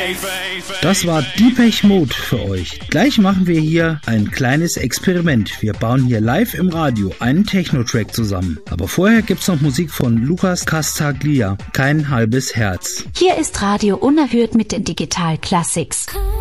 Das war Depeche Mode für euch. Gleich machen wir hier ein kleines Experiment. Wir bauen hier live im Radio einen Techno-Track zusammen. Aber vorher gibt's noch Musik von Lucas Castaglia. Kein halbes Herz. Hier ist Radio Unerhört mit den Digital Classics.